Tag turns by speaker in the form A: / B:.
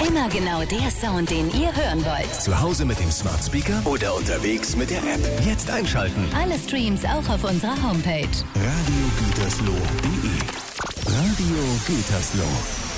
A: Immer genau der Sound, den ihr hören wollt.
B: Zu Hause mit dem Smart Speaker oder unterwegs mit der App. Jetzt einschalten.
A: Alle Streams auch auf unserer Homepage.
B: radiogütersloh.de Radio Gütersloh.